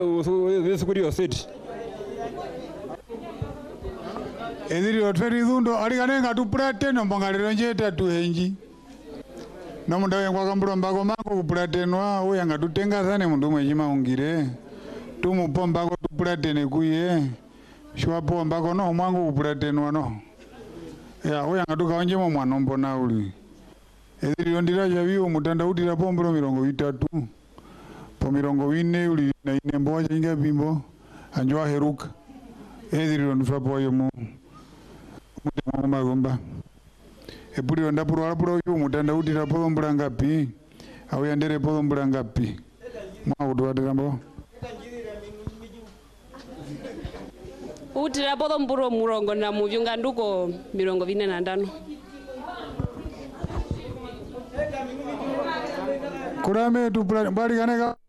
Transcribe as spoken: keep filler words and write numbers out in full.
This could you sit. Ediri otferi dhundo alikanenga tupurate no mbangaliro njeta tuhenji. No mundawe kwa kamburo mbako mangu kupurate noa uya nga tutenga zane mundu mwejima ungire. Tumupo mbako tupurate nekuye. Shwapo mbako no mwangu kupurate noa no. Ya uya nga tukaonjemo mwanombo na uli. Ediri ondira javiyo mutanda utira pombro mirongo itatu. Po mirongo wine uli na inembo inga bimbo. Anjua heruka. Ediri ondifrapo yemu. Mutema magomba. Epuri onda puru alapuro yu mutanda utira pombra ngapi. Au yandere pombra ngapi. Mwa kutuatira mbo. Utira pombro murongo na muvyunga nduko mirongo vine na ndano. Kurame tu mbali kaneka